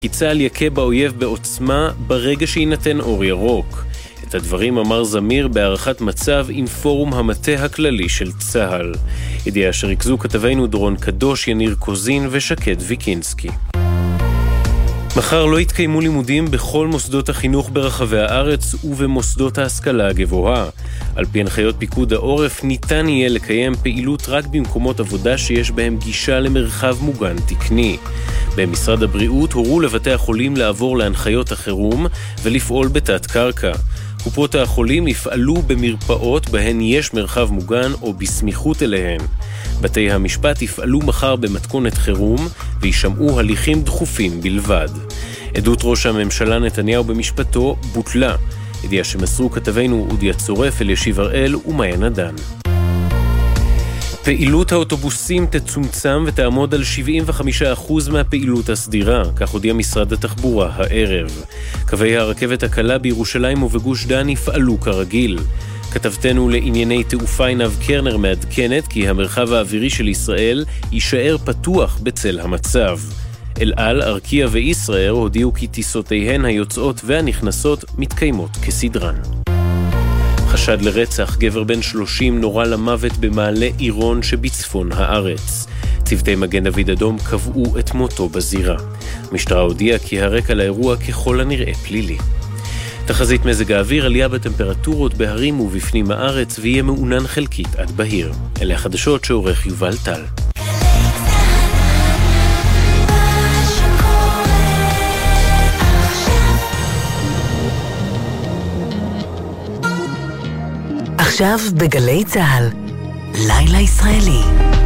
כי צה"ל יכה באויב בעוצמה ברגע שיינתן אור ירוק. את הדברים אמר זמיר בהערכת מצב עם פורום המטה הכללי של צה"ל. ידיעה שריכזו כתבינו דורון קדוש, יניר קוזין ושקד ויקינסקי. מחר לא יתקיימו לימודים בכל מוסדות החינוך ברחבי הארץ ובמוסדות ההשכלה הגבוהה. על פי הנחיות פיקוד העורף ניתן יהיה לקיים פעילות רק במקומות עבודה שיש בהם גישה למרחב מוגן תקני. במשרד הבריאות הורו לבתי החולים לעבור להנחיות החירום ולפעול בתת קרקע. קופות החולים יפעלו במרפאות בהן יש מרחב מוגן או בסמיכות אליהן. בתי המשפט יפעלו מחר במתכונת חירום וישמעו הליכים דחופים בלבד. עדות ראש הממשלה נתניהו במשפטו בוטלה. ידיעה שמסרו כתבינו אודיה צורף, אלישיב הראל ומאיה נדן. פעילות האוטובוסים תצומצם ותעמוד על 75% מהפעילות הסדירה, כך הודיע משרד התחבורה הערב. קווי הרכבת הקלה בירושלים ובגוש דן יפעלו כרגיל. כתבתנו לענייני תעופה עינב קרנר מעדכנת כי המרחב האווירי של ישראל יישאר פתוח בצל המצב. אל על, ארקיע וישראל הודיעו כי טיסותיהן היוצאות והנכנסות מתקיימות כסדרן. חשד לרצח, גבר בן 30 נורה למוות במעלה עירון שבצפון הארץ. צוותי מגן דוד אדום קבעו את מותו בזירה. המשטרה הודיעה כי הרקע לאירוע ככל הנראה פלילי. תחזית מזג האוויר, עלייה בטמפרטורות בהרים ובפנים הארץ ויהיה מעונן חלקית עד בהיר. אלה החדשות שעורך יובל טל. עכשיו בגלי צהל, לילה ישראלי.